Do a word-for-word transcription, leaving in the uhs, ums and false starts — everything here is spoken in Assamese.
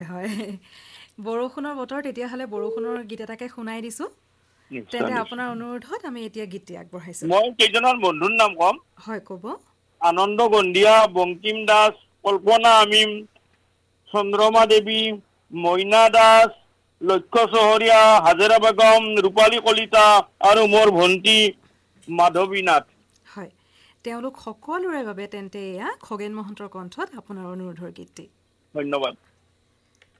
হয় বৰষুণৰ বতৰ তেতিয়াহ'লে বৰষুণৰ গীত এটাকে শুনাই দিছোঁ নিশ্চয় তেন্তে নিশ্চয় আপোনাৰ অনুৰোধত আমি এতিয়া গীতটি আগবঢ়াইছোঁ মই কেইজনমান বন্ধুৰ নাম কম হয় ক'ব আনন্দ গণ্ডিয়া বঙ্কিম দাস কল্পনা আমিম চন্দ্ৰমা দেৱী মইনা দাস লক্ষ্য চহৰীয়া হাজেৰা বেগম ৰূপালী কলিতা আৰু মোৰ ভণ্টি মাধৱী নাথ হয় তেওঁলোক সকলোৰে বাবে তেন্তে এয়া খগেন মহন্তৰ কণ্ঠত আপোনাৰ অনুৰোধৰ গীতটি ধন্যবাদ